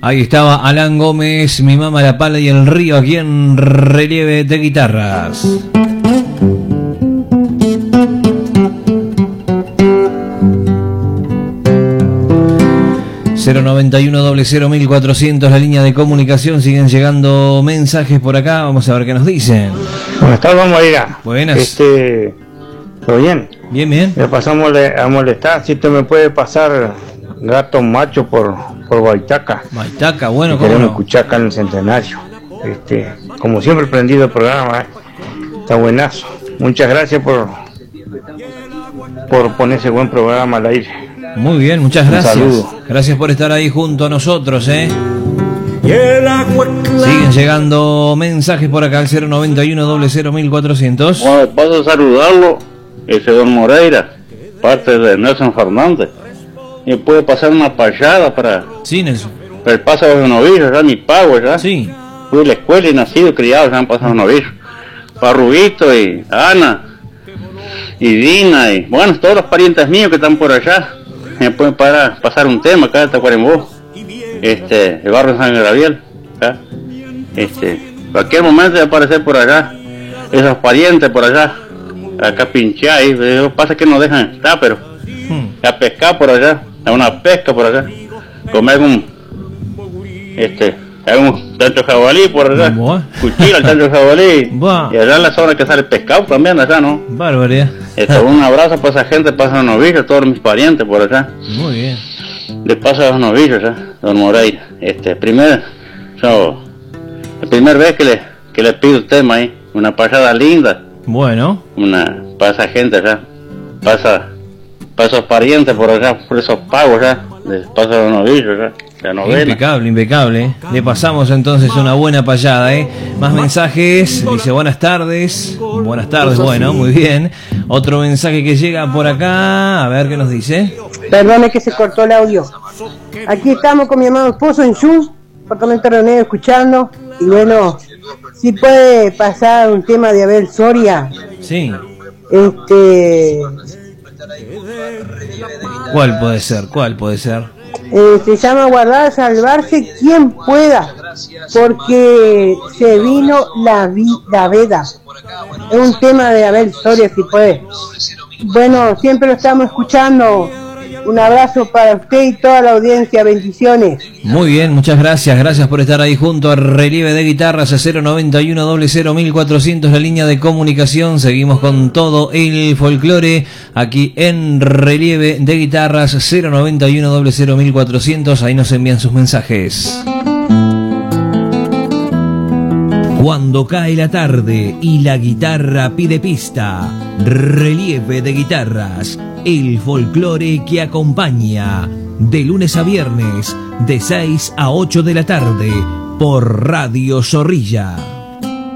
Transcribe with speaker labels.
Speaker 1: Ahí estaba Alan Gómez, Mi Mamá, La Pala y el Río, aquí en Relieve de Guitarras. ...091-00-1400 la línea de comunicación. Siguen llegando mensajes por acá. Vamos a ver qué nos dicen.
Speaker 2: Buenas tardes, Moreira.
Speaker 1: Buenas.
Speaker 2: ¿Todo bien?
Speaker 1: Bien, bien.
Speaker 2: Le pasamos a molestar. Si usted me puede pasar Gato Macho por Baitaca.
Speaker 1: Baitaca, bueno,
Speaker 2: ¿cómo no? Escuchar acá en el Centenario. Como siempre, prendido el programa. Está buenazo. Muchas gracias por poner ese buen programa al aire.
Speaker 1: Muy bien, muchas gracias.
Speaker 2: Un saludo.
Speaker 1: Gracias por estar ahí junto a nosotros, Siguen llegando mensajes por acá al 091-00-1400.
Speaker 3: Bueno, paso a saludarlo, ese don Moreira, parte de Nelson Fernández. Y puede pasar una payada para...
Speaker 1: Sí, Nelson.
Speaker 3: Para el paso de los novillos, ya mi pago, ya.
Speaker 1: Sí.
Speaker 3: Fui a la escuela y nacido y criado, ya han pasado los novillos. Para Rubito y Ana y Dina y... Bueno, todos los parientes míos que están por allá. Me pueden pasar un tema acá de Tacuarembó. El barrio San Gabriel. ¿Ya? Cualquier momento va a aparecer por allá. Esos parientes por allá. Acá pinchar ahí. Pasa que no dejan estar, pero... A pescar por allá. A una pesca por allá. Comer un chancho jabalí por allá. Cuchillo al chancho jabalí. Y allá en la zona que sale pescado también allá, ¿no?
Speaker 1: Barbaridad.
Speaker 3: Un abrazo para esa gente, pasa los novillos, todos mis parientes por allá.
Speaker 1: Muy bien.
Speaker 3: Le paso a los novillos, don Moreira. La primera vez que le pido el tema ahí, una pasada linda.
Speaker 1: Bueno.
Speaker 3: Para esa gente allá. Para esos parientes por allá, por esos pagos ya. Les paso a los novillos ya.
Speaker 1: Impecable, impecable. Le pasamos entonces una buena payada, Más mensajes. Dice buenas tardes. Buenas tardes, bueno, muy bien. Otro mensaje que llega por acá. A ver qué nos dice.
Speaker 4: Perdone que se cortó el audio. Aquí estamos con mi amado esposo en Zoom, apartamento Reunido, escuchando. Y bueno, si puede pasar un tema de Abel Soria.
Speaker 1: Sí. ¿Cuál puede ser?
Speaker 4: Se llama Guardar, Salvarse quien pueda, porque se vino la veda. Es un tema de Abel Soria, si puede. Bueno, siempre lo estamos escuchando. Un abrazo para usted y toda la audiencia, bendiciones.
Speaker 1: Muy bien, muchas gracias. Gracias por estar ahí junto a Relieve de Guitarras a 091-00-1400 la línea de comunicación. Seguimos con todo el folclore aquí en Relieve de Guitarras 091-00-1400. Ahí nos envían sus mensajes. Cuando cae la tarde y la guitarra pide pista, Relieve de Guitarras, el folclore que acompaña de lunes a viernes de 6 a 8 de la tarde por Radio Zorrilla.